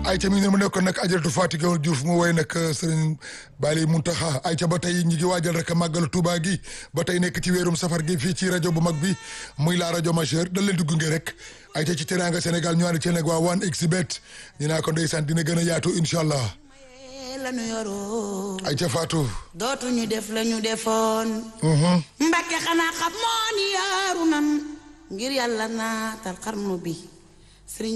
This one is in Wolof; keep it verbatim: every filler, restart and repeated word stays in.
ayca mi ne mu nekkoon nag ajaratu Fatick Diouf mu woy nag Serigne Bali Muntaxa ayca ba tey ñi ngi waajal rek màggal Touba gi ba tey nekk ci weerum safar gi fii ci rajo bu mag bi muy la rajo majeure dal leen di gunge rek ayca ci Teranga Sénégal ñu ànd ci nag waa one xbet ñu naa ko ndeysaan dina gën a yaatu incha allah lanu yoroo ayca Fatou dootuñu def lañu defoon Mbàkke xanaa xam moo ni yaaru nan ngir yàlla naatal xarnu bi